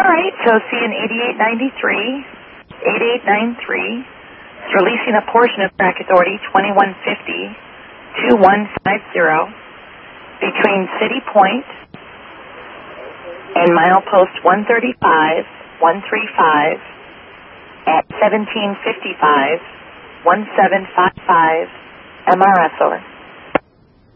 right, so CN 8893 is releasing a portion of track authority 2150-2150 between City Point and milepost 135 at 1755-1755 MRS, over.